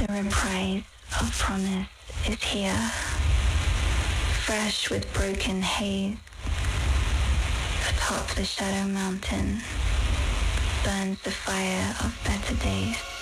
The reprise of promise is here, fresh with broken haze. Atop the shadow mountain burns the fire of better days.